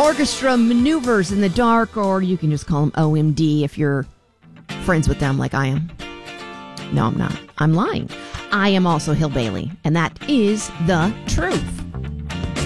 Orchestra Maneuvers in the Dark, or you can just call them OMD if you're friends with them like I am. No, I'm not. I'm lying. I am also Hill Bailey, and that is the truth.